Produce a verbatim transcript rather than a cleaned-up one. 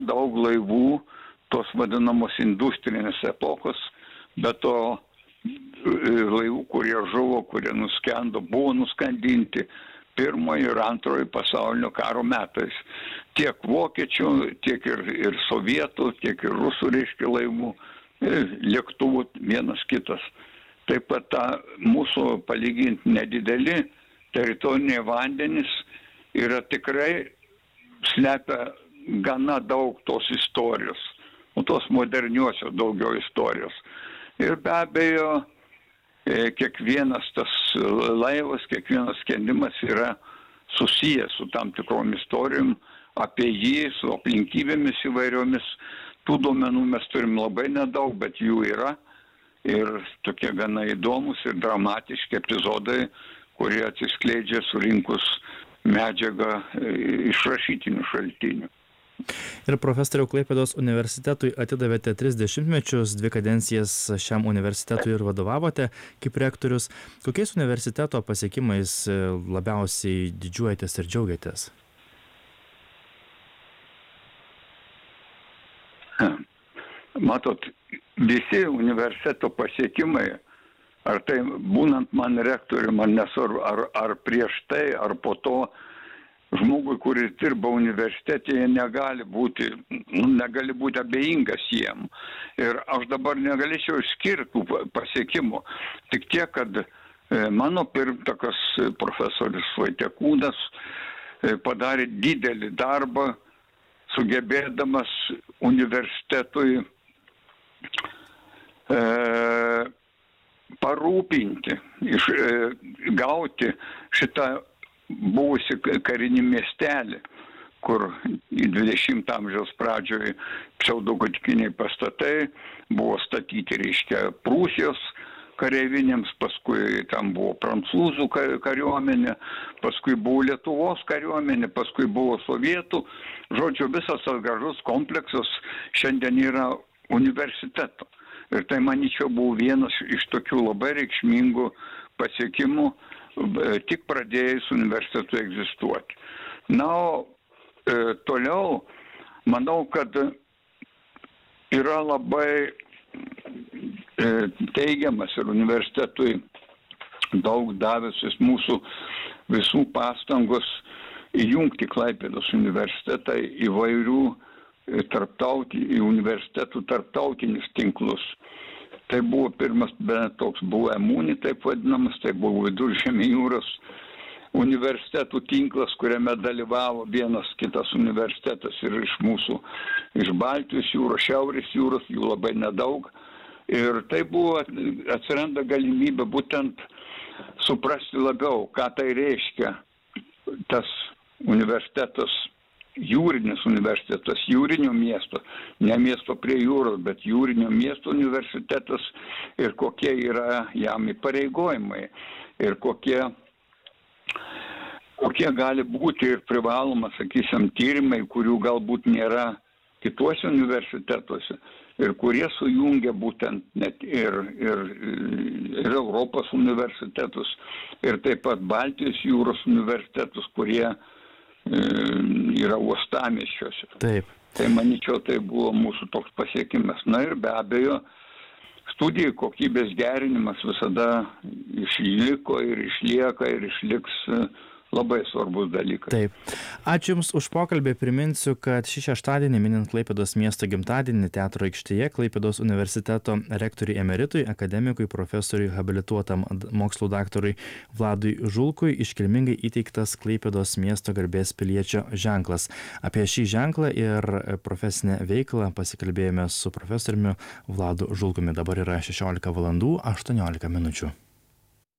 daug laivų, tos vadinamos industrinės epochos, bet to laivų, kurie žuvo, kurie nuskendo, buvo nuskandinti pirmojo ir antrojo pasaulinio karo metais. Tiek vokiečių, tiek ir, ir sovietų, tiek ir rusų reiškia laivų, lėktuvų vienas kitas. Taip pat ta mūsų palyginti nedideli teritoriniai vandenys yra tikrai slepia gana daug tos istorijos, o tos moderniosios daugiau istorijos. Ir be abejo, kiekvienas tas laivas, kiekvienas skendimas yra susijęs su tam tikrom istorijom, apie jį, su aplinkybėmis įvairiomis. Tų duomenų mes turim labai nedaug, bet jų yra. Ir tokie gana įdomus ir dramatiški epizodai, kurie atsiskleidžia surinkus medžiagą iš rašytinių šaltinių. Ir profesoriau, Klaipėdos universitetui atidavėte tris dešimtmečius, dvi kadencijas šiam universitetui ir vadovavote kaip rektorius. Kokiais universiteto pasiekimais labiausiai didžiuojatės ir džiaugiatės? Matot, visi universiteto pasiekimai, ar tai būnant man rektorium, ar, nesvar, ar, ar prieš tai, ar po to, žmogui, kuris dirba universitete, negali būti, negali būti abejingas jiem. Ir aš dabar negalėčiau išskirti pasiekimų. Tik tiek, kad mano pirmtakas profesorius Vaitekūnas padarė didelį darbą, sugebėdamas universitetui e, parūpinti, iš, e, gauti šitą buvusi karinį miestelį, kur dvidešimto amžiaus pradžioje pseudogotikiniai pastatai buvo statyti, reiškia, Prūsijos kareivinėms, paskui tam buvo prancūzų kariuomenė, paskui buvo Lietuvos kariuomenė, paskui buvo sovietų. Žodžiu, visas tas gražus kompleksas šiandien yra universiteto. Ir tai, manyčiau, buvo vienas iš tokių labai reikšmingų pasiekimų, tik pradėjus universitetui egzistuoti. Na, o e, toliau, manau, kad yra labai e, teigiamas ir universitetui daug davęsis mūsų visų pastangos įjungti Klaipėdos universitetą įvairių tarptautinių, į universitetų tarptautinius tinklus. Tai buvo pirmas, bent toks buvo EMUNI, taip vadinamas, tai buvo Viduržemio jūros universitetų tinklas, kuriame dalyvavo vienas kitas universitetas ir iš mūsų, iš Baltijos jūros, Šiaurės jūros, jų labai nedaug. Ir tai buvo, atsiranda galimybė būtent suprasti labiau, ką tai reiškia tas universitetas, jūrinis universitetas, jūrinio miesto, ne miesto prie jūros, bet jūrinio miesto universitetas ir kokie yra jam įpareigojimai ir kokie, kokie gali būti ir privaloma, sakysim, tyrimai, kurių galbūt nėra kituose universitetuose ir kurie sujungia būtent net ir, ir, ir Europos universitetus ir taip pat Baltijos jūros universitetus, kurie e, yra uostamiesčiuose. Taip. Tai manyčiau, tai buvo mūsų toks pasiekimas. Na ir be abejo, studijų kokybės gerinimas visada išliko ir išlieka ir išliks labai svarbus dalykas. Taip. Ačiū Jums už pokalbį. Priminsiu, kad šį šeštadienį minint Klaipėdos miesto gimtadienį Teatro aikštėje Klaipėdos universiteto rektoriui emeritui, akademikui, profesoriui, habilituotam mokslų daktarui Vladui Žulkui iškilmingai įteiktas Klaipėdos miesto garbės piliečio ženklas. Apie šį ženklą ir profesinę veiklą pasikalbėjome su profesoriumi Vladu Žulkumi. Dabar yra šešiolika valandų aštuoniolika minučių.